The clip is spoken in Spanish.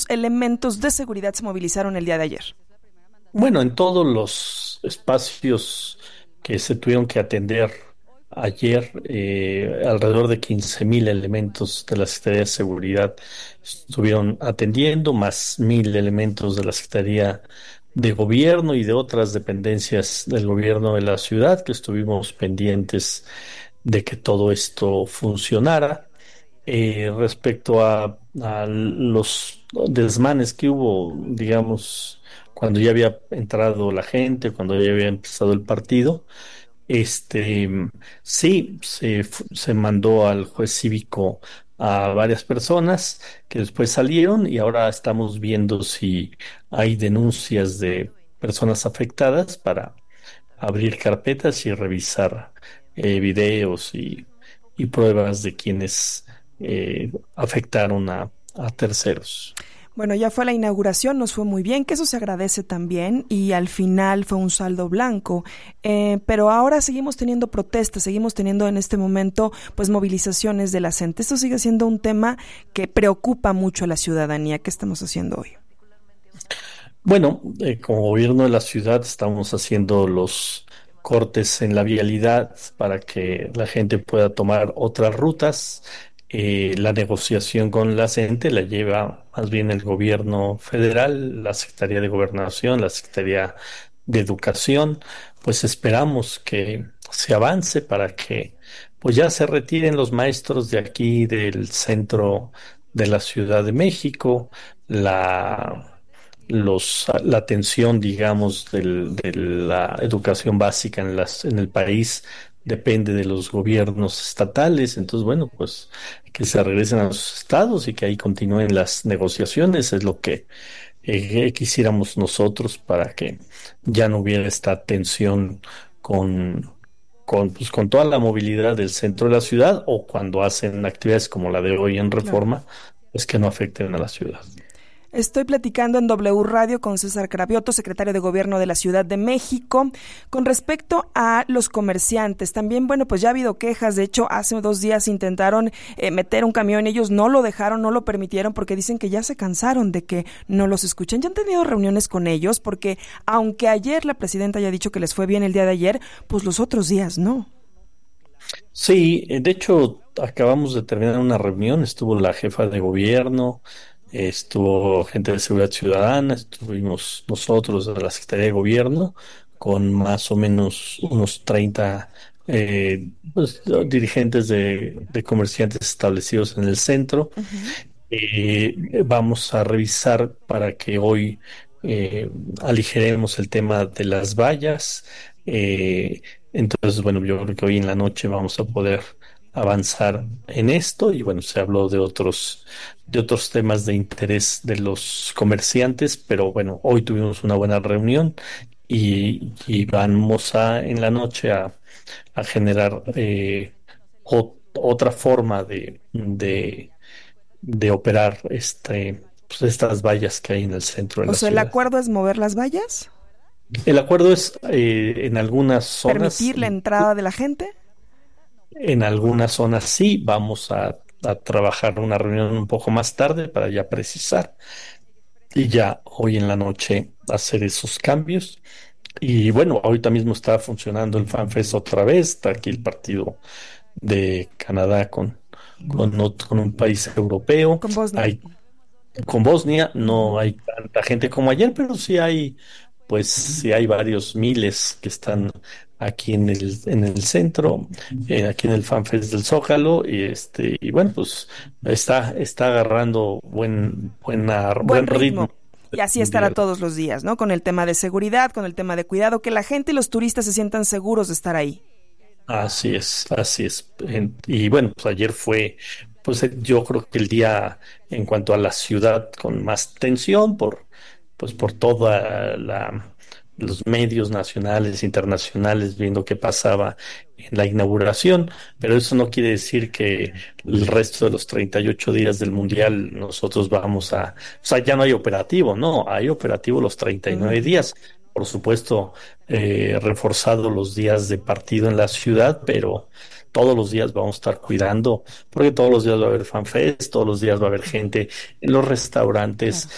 elementos de seguridad se movilizaron el día de ayer? Bueno, en todos los espacios que se tuvieron que atender ayer, alrededor de 15,000 elementos de la Secretaría de Seguridad estuvieron atendiendo, más 1,000 elementos de la Secretaría de Gobierno y de otras dependencias del gobierno de la ciudad que estuvimos pendientes de que todo esto funcionara. Respecto a los desmanes que hubo, digamos, cuando ya había entrado la gente, cuando ya había empezado el partido, este, sí, se mandó al juez cívico a varias personas que después salieron y ahora estamos viendo si hay denuncias de personas afectadas para abrir carpetas y revisar videos y pruebas de quienes afectaron a terceros. Bueno, ya fue la inauguración, nos fue muy bien, que eso se agradece también y al final fue un saldo blanco. Pero ahora seguimos teniendo protestas, seguimos teniendo en este momento pues movilizaciones de la gente. Esto sigue siendo un tema que preocupa mucho a la ciudadanía. ¿Qué estamos haciendo hoy? Bueno, como gobierno de la ciudad estamos haciendo los cortes en la vialidad para que la gente pueda tomar otras rutas. La negociación con la gente la lleva más bien el gobierno federal, la Secretaría de Gobernación, la Secretaría de Educación. Pues esperamos que se avance para que pues ya se retiren los maestros de aquí del centro de la Ciudad de México. La atención, digamos, de la educación básica en el país depende de los gobiernos estatales. Entonces, bueno, pues que se regresen a sus estados y que ahí continúen las negociaciones es lo que quisiéramos nosotros para que ya no hubiera esta tensión con, pues, con toda la movilidad del centro de la ciudad o cuando hacen actividades como la de hoy en Claro. Reforma, pues que no afecten a la ciudad. Estoy platicando en W Radio con César Cravioto, secretario de Gobierno de la Ciudad de México, con respecto a los comerciantes. También, bueno, pues ya ha habido quejas. De hecho, hace 2 días intentaron meter un camión. Ellos no lo dejaron, no lo permitieron porque dicen que ya se cansaron de que no los escuchen. ¿Ya han tenido reuniones con ellos? Porque aunque ayer la presidenta haya dicho que les fue bien el día de ayer, pues los otros días no. Sí, de hecho, acabamos de terminar una reunión, estuvo la jefa de gobierno, estuvo gente de seguridad ciudadana, estuvimos nosotros de la Secretaría de Gobierno con más o menos unos 30 pues, dirigentes de comerciantes establecidos en el centro. Ujú. Vamos a revisar para que hoy eh, aligeremos el tema de las vallas. Entonces, bueno, yo creo que hoy en la noche vamos a poder avanzar en esto y bueno, se habló de otros temas de interés de los comerciantes, pero bueno, hoy tuvimos una buena reunión y vamos en la noche a generar otra forma de operar pues estas vallas que hay en el centro de O la sea, ¿el ciudad. acuerdo es mover las vallas? El acuerdo es ¿Permitir la entrada de la gente? en algunas zonas sí, vamos a trabajar una reunión un poco más tarde para ya precisar y ya hoy en la noche hacer esos cambios. Y bueno, ahorita mismo está funcionando el FanFest otra vez, está aquí el partido de Canadá con un país europeo. Con Bosnia. Hay Con Bosnia no Ujú. hay tanta gente como ayer, pero sí hay varios miles que están aquí en el centro, aquí en el FanFest del Zócalo, y bueno, pues está agarrando Buen buen ritmo ritmo. Y así el estará día. todos los días, ¿no? Con el tema de seguridad, con el tema de cuidado, que la gente y los turistas se sientan seguros de estar ahí. Así es, así es. Y bueno, pues ayer fue, pues yo creo que el día en cuanto a la ciudad con más tensión pues por toda los medios nacionales, internacionales viendo qué pasaba en la inauguración, pero eso no quiere decir que el resto de los 38 días del Mundial nosotros o sea, ya no hay operativo, no, hay operativo los 39 Mm. días. Por supuesto, reforzado los días de partido en la ciudad, pero todos los días vamos a estar cuidando, porque todos los días va a haber fanfest, todos los días va a haber gente en los restaurantes, Claro.